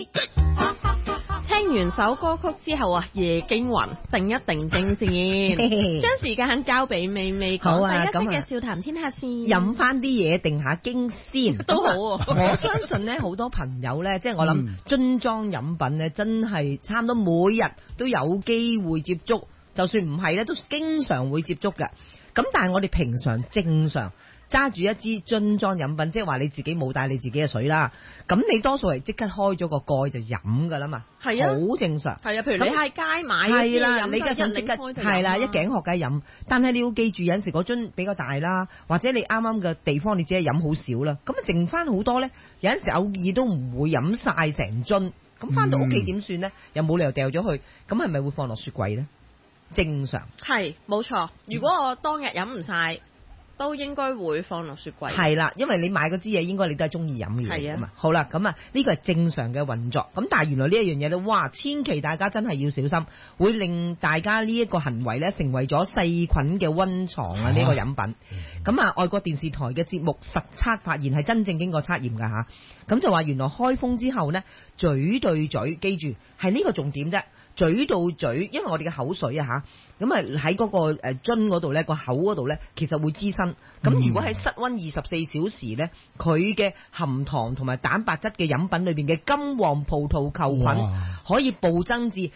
聽完首歌曲之後啊，夜驚魂，定一定驚先。將時間交俾美美講第一則嘅笑談天下先。 飲翻啲嘢定下驚先都好啊。 我相信咧，好多朋友咧，即係我諗樽裝飲品咧，真係差唔多每日都有機會接觸，就算唔係咧，都經常會接觸嘅。咁但係我哋平常正常揸住一支樽裝飲品，即係話你自己冇帶你自己嘅水啦，咁你多數係即刻開咗個蓋就飲噶啦嘛，係啊，好正常。係啊，譬如你喺街買一支飲，你而家想即刻係啦，一頸渴梗係飲。但係你要記住，有陣時嗰樽比較大啦，或者你啱啱嘅地方你只係飲好少啦，咁啊剩翻好多咧，有陣時偶爾都唔會飲晒成樽，咁翻到屋企點算咧？又冇理由掉咗去，咁係咪會放落雪櫃咧？正常係冇錯。如果我當日飲唔晒，都應該會放落雪櫃。 係啦，因為你買嗰支嘢，應該你都係中意飲嘅嘢嘛。好啦，咁啊呢個係正常嘅運作。咁但係原來呢一樣嘢咧，哇！千祈大家真係要小心，會令大家呢一個行為咧，成為咗細菌嘅溫床啊！呢個飲品。咁啊，外國電視台嘅節目實測發現係真正經過測驗㗎吓。咁就話原來開封之後呢，嘴對嘴，記住係呢個重點啫。嘴到嘴，因為我哋嘅口水啊吓，咁啊喺嗰個樽嗰度咧，個口嗰度咧，其實會滋生。咁如果喺室溫24小時咧，佢嘅含糖同埋蛋白質嘅飲品裏邊嘅金黃葡萄球菌可以暴增至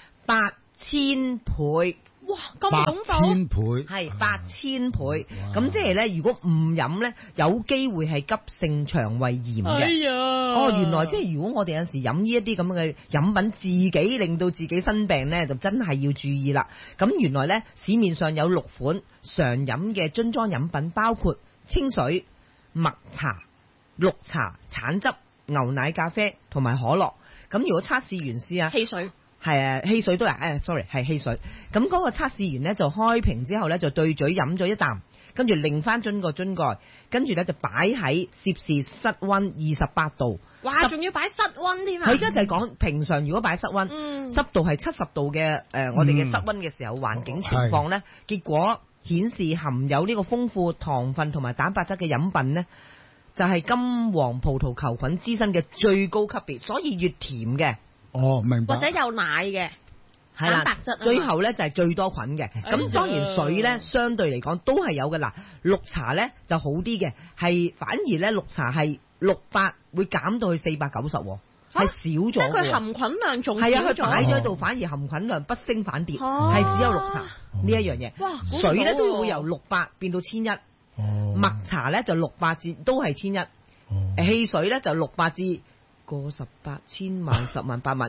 8000倍。哇，咁恐怖！係8000倍，咁即係咧，如果唔飲咧，有機會係急性腸胃炎嘅。哎呀！哦，原來即係如果我哋有時飲呢一啲咁嘅飲品，自己令到自己生病咧，就真係要注意啦。咁原來咧，市面上有6款常飲嘅樽裝飲品，包括清水、麥茶、綠茶、橙汁、牛奶咖啡同埋可樂。咁如果測試員試啊，汽水。係啊，汽水都係，sorry 係汽水。咁嗰個測試員咧就開瓶之後咧就對嘴飲咗一啖，跟住擰翻樽個樽蓋，跟住咧就擺喺攝氏室溫28度。 哇，仲要擺室溫添啊！ 佢而家就係講平常如果擺室溫，濕度係70度嘅我哋嘅室溫嘅時候環境情況咧，結果顯示含有呢個豐富糖分同埋蛋白質嘅飲品咧，就係金黃葡萄球菌滋生嘅最高級別，所以越甜嘅。 哦，明白。 或者有奶嘅蛋白質， 最後咧就係最多菌嘅。咁當然水咧相對嚟講都係有嘅。嗱，綠茶咧就好啲嘅，係反而咧綠茶係600會減到去490，係少咗。即係佢含菌量仲少咗。 係啊，佢擺咗喺度，反而含菌量不升反跌，係只有綠茶呢一樣嘢。哇！水咧都會由600變到1100，麥茶咧就600至都係1100，汽水咧就600至過18千萬10萬8萬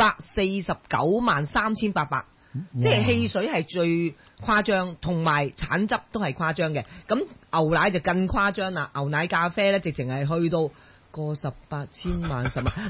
2493800，即係汽水係最誇張，同埋橙汁都係誇張嘅。咁牛奶就更誇張啦，牛奶咖啡咧直情係去到過18千萬10萬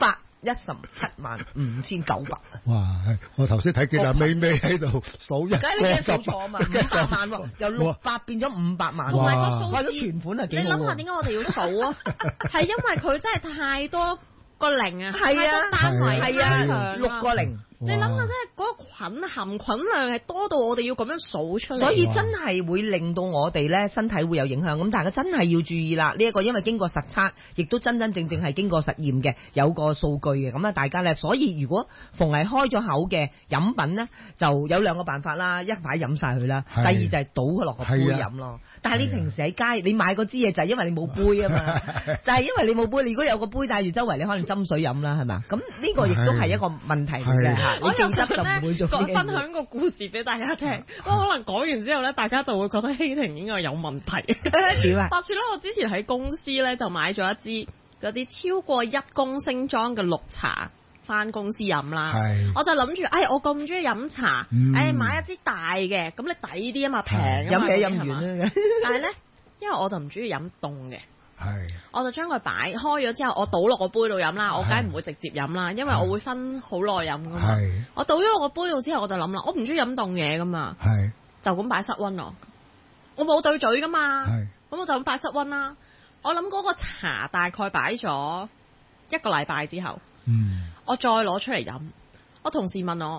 5175900。 哇！我頭先睇見阿美美喺度數一個， 梗係你數錯啊嘛，500萬喎，由600變咗500萬， 同埋個數字存款係幾好。 你諗下點解我哋要數啊？係因為佢真係太多個零啊， 係啊， 單位係啊，6個零。 你諗下，真係嗰個含菌量係多到我哋要咁樣數出嚟， 所以真係會令到我哋咧身體會有影響。咁大家真係要注意啦。呢一個因為經過實測，亦都真真正正係經過實驗嘅，有個數據嘅。咁啊，大家咧，所以如果逢係開咗口嘅飲品咧，就有2個辦法啦。一塊飲晒佢啦，第二就係倒佢落個杯飲咯。但係你平時喺街，你買嗰支嘢就係因為你冇杯啊嘛，就係因為你冇杯。你如果有個杯帶住周圍，你可能斟水飲啦，係咪？咁呢個亦都係一個問題嚟嘅嚇。 我又想咧分享個故事俾大家聽，可能講完之後咧，大家就會覺得希婷應該有問題。 點啊？ 話說咧，我之前喺公司咧就買咗一支嗰啲超過1公升裝嘅綠茶翻公司飲啦。我就諗住，我咁中意飲茶，買一支大嘅，咁你抵啲啊嘛，平飲嘅飲完啦。 但係咧，因為我就唔中意飲凍嘅。我就將佢擺開咗之後，我倒落個杯度飲啦。我梗係唔會直接飲啦，因為我會分好耐飲噶嘛。我倒咗落個杯度之後，我就諗啦，我唔中意飲凍嘢噶嘛。就咁擺室溫咯。我冇對嘴噶嘛。咁我就咁擺室溫啦。我諗嗰個茶大概擺咗1個禮拜之後，我再攞出嚟飲。我同事問我：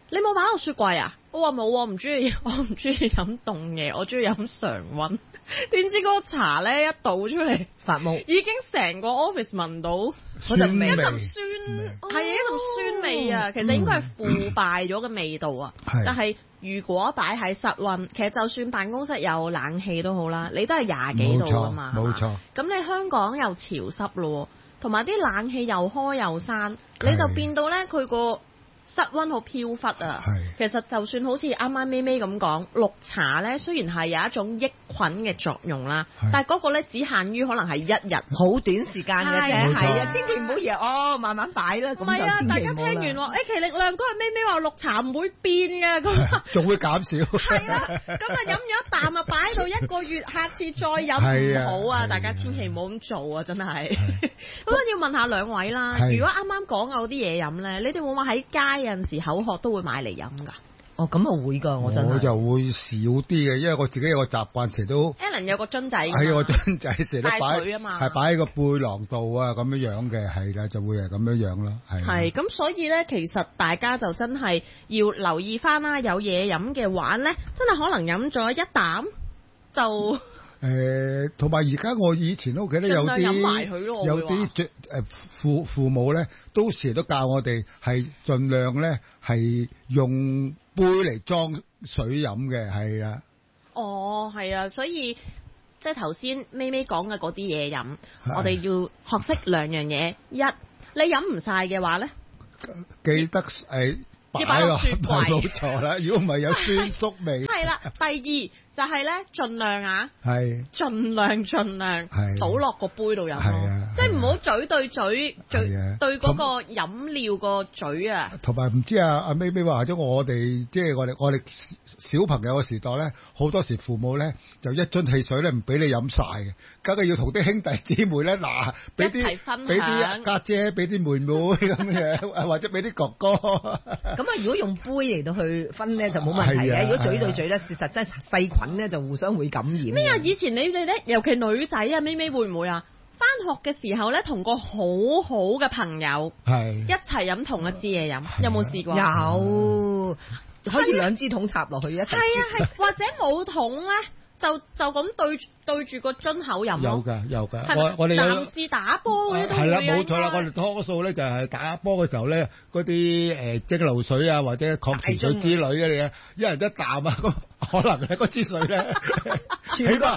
你冇擺落雪櫃啊？我話冇，我唔中意飲凍嘢，我中意飲常溫。點知嗰個茶咧一倒出嚟發夢， 已經成個 office 聞到嗰陣一陣酸，係一陣酸味啊！其實應該係腐敗咗嘅味道啊。但係如果擺喺室溫，其實就算辦公室有冷氣都好啦，你都係廿幾度啊嘛。 冇錯。 咁你香港又潮濕咯，同埋啲冷氣又開又閂，你就變到咧佢個室溫好飄忽啊！其實就算好似啱啱咪咪咁講，綠茶咧雖然係有一種抑菌嘅作用啦，但係嗰個咧只限於可能係一日， 好短時間嘅啫，係啊，千祈唔好以為慢慢擺啦。唔係啊， 大家聽完話，其力量嗰日咪咪話綠茶唔會變嘅，咁仲會減少。 係啦，咁啊飲咗一啖啊，擺到1個月，下次再飲唔好啊！大家千祈唔好咁做啊，真係。咁要問下兩位啦，如果啱啱講有啲嘢飲咧，你哋會唔會喺街有陣時口渴都會買嚟飲㗎？ 哦，咁啊會㗎，我就會少啲嘅，因為我自己有個習慣，成日都 Alan 有個樽仔， 係個樽仔成日都擺水啊嘛， 係擺喺個背囊度啊，咁樣嘅，係啦，就會係咁樣咯，係咁，所以咧，其實大家就真係要留意翻啦，有嘢飲嘅話咧，真係可能飲咗一啖就。 同埋而家我以前屋企咧有啲父母咧，都時都教我哋係盡量咧係用杯嚟裝水飲嘅，係啊。 哦，係啊，所以即係頭先咪咪講嘅嗰啲嘢飲，我哋要學識兩樣嘢。一，你飲唔晒嘅話咧， 記得要擺落雪櫃， 冇錯啦。如果唔係有酸縮味。 係啦，第二就係咧，盡量盡量倒落個杯度飲咯，即係唔好嘴對嘴，對嗰個飲料個嘴啊。同埋唔知阿咪咪話咗我哋，即係我哋小朋友嘅時代咧，好多時父母咧就一樽汽水咧唔俾你飲晒嘅，梗係要同啲兄弟姊妹咧俾啲家姐，俾啲妹妹咁樣，或者俾啲哥哥。 咁啊，如果用杯嚟到去分咧就冇問題嘅。如果嘴對嘴咧，事實真係細菌咧就互相會感染。咩啊？以前你哋咧，尤其女仔啊，咪咪會唔會啊？返學嘅時候咧，同個好好嘅朋友一齊飲同一支嘢飲，有冇試過？有，可以2支桶插落去一齊。係啊，係或者冇桶咧。就咁對住個樽口飲咯。有㗎。我哋男士打波嗰啲都會。係啦，冇錯啦。我哋多數咧就係打波嘅時候咧，嗰啲蒸餾水啊或者礦泉水之類嘅嘢，一人一啖啊，咁可能咧嗰支水咧，起碼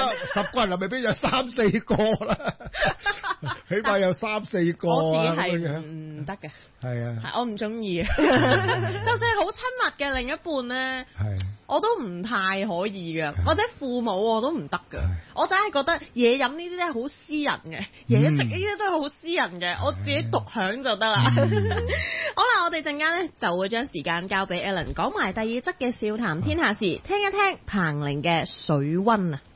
10個人啊，未必有3-4個啦，起碼有3-4個啊。我自己係唔得嘅。係啊。我唔中意。就算係好親密嘅另一半咧，我都唔太可以嘅，或者父母我都唔得嘅。我真係覺得嘢飲呢啲咧好私人嘅，嘢食呢啲都係好私人嘅，我自己獨享就得啦。好啦，我哋陣間咧就會將時間交俾 Alan 講埋第二則嘅笑談天下事，聽一聽彭羚嘅水溫啊。